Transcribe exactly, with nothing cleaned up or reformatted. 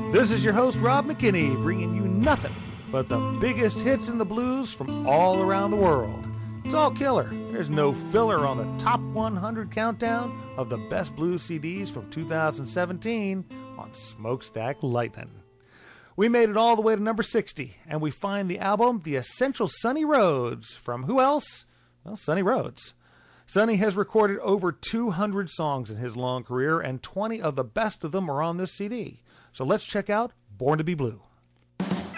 This is your host, Rob McKinney, bringing you nothing but the biggest hits in the blues from all around the world. It's all killer. There's no filler on the top one hundred countdown of the best blues C Ds from two thousand seventeen on Smokestack Lightning. We made it all the way to number sixty, and we find the album The Essential Sonny Rhodes from who else? Well, Sonny Rhodes. Sonny has recorded over two hundred songs in his long career, and twenty of the best of them are on this C D. So let's check out Born to Be Blue.